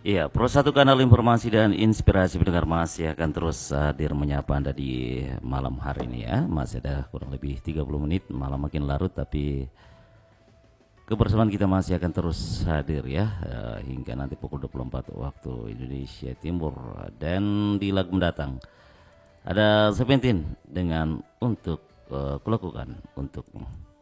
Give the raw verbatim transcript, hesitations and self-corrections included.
Iya, Pro satu kanal informasi dan inspirasi pendengar masih akan terus hadir menyapa Anda di malam hari ini ya. Masih ada kurang lebih tiga puluh menit, malam makin larut tapi kebersamaan kita masih akan terus hadir ya eh, hingga nanti pukul dua puluh empat waktu Indonesia Timur. Dan di lagu mendatang ada Seventeen dengan untuk eh, kulakukan untukmu.